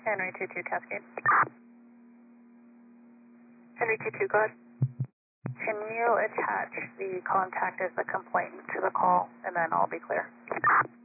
Henry 22 Cascade. Henry 22, go ahead. Can you attach the contact as the complainant to the call, and then I'll be clear?